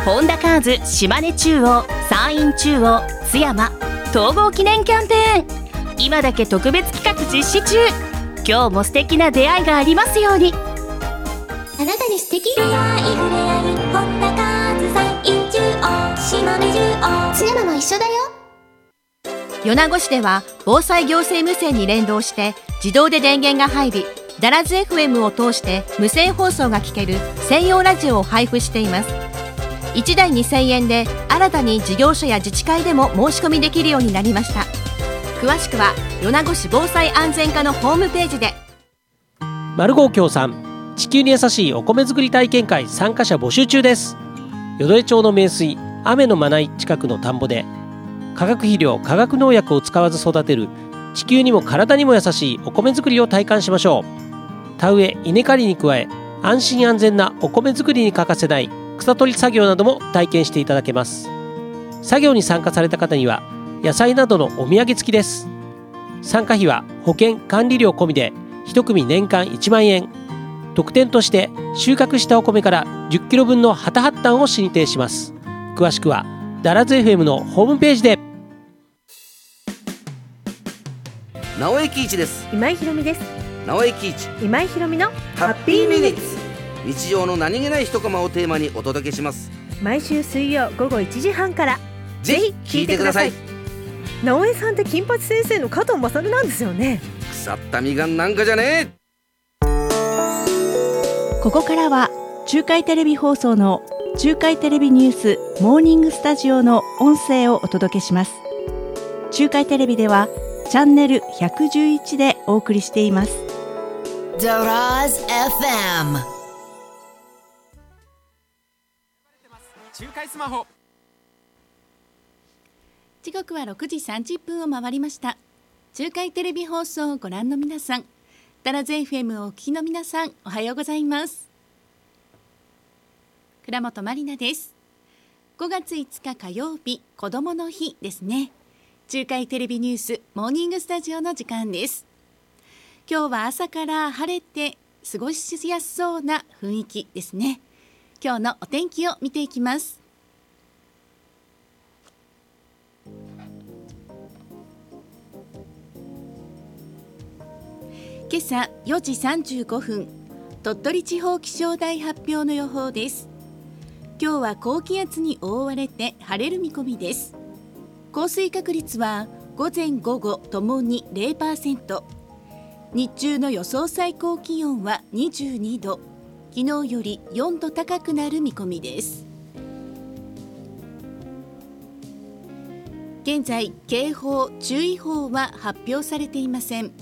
本田カーズ島根中央、山陰中央、津山統合記念キャンペーン、今だけ特別企画実施中。今日も素敵な出会いがありますように。 あなたに素敵出会い本田カーズ山陰中央、島根中央、津山も一緒だよ。 米子市では防災行政無線に連動して自動で電源が入り、ダラズ FM を通して無線放送が聞ける専用ラジオを配布しています。1台2000円で新たに事業所や自治会でも申し込みできるようになりました。詳しくは米子市防災安全課のホームページで。 マルゴー協賛地球に優しいお米作り体験会参加者募集中です。淀江町の名水雨のまない近くの田んぼで化学肥料化学農薬を使わず育てる地球にも体にも優しいお米作りを体感しましょう。田植え稲刈りに加え安心安全なお米作りに欠かせない草取り作業なども体験していただけます。作業に参加された方には野菜などのお土産付きです。参加費は保険管理料込みで1組年間1万円。特典として収穫したお米から10キロ分の旗発端を進呈します。詳しくはダラズ FM のホームページで。 直江喜一です。 今井ひろみです。 直江喜一今井ひろみのハッピーミニッツ、日常の何気ない一コマをテーマにお届けします。 毎週水曜午後1時半からぜひ聞いてください。 直江さんって金八先生の加藤勝なんですよね。 腐ったみがんなんかじゃねえ。 ここからは中海テレビ放送の中海テレビニュースモーニングスタジオの音声をお届けします。中海テレビではチャンネル111でお送りしています。 ダラズ FM 中海スマホ。 時刻は6時30分を回りました。中海テレビ放送をご覧の皆さん、ダラズ FM をお聞きの皆さん、おはようございます。倉本まりなです。5月5日火曜日、子どもの日ですね。中海テレビニュースモーニングスタジオの時間です。今日は朝から晴れて過ごしやすそうな雰囲気ですね。今日のお天気を見ていきます。今朝4時35分、鳥取地方気象台発表の予報です。今日は高気圧に覆われて晴れる見込みです。降水確率は午前午後ともに 0%。 日中の予想最高気温は22度、昨日より4度高くなる見込みです。現在警報注意報は発表されていません。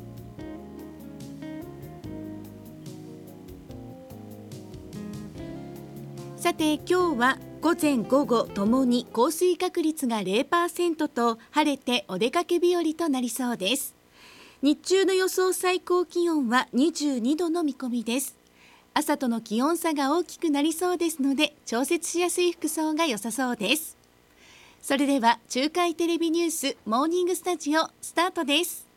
さて今日は午前午後ともに降水確率が 0% と晴れてお出かけ日和となりそうです。日中の予想最高気温は22度の見込みです。朝との気温差が大きくなりそうですので調節しやすい服装が良さそうです。それでは中海テレビニュースモーニングスタジオスタートです。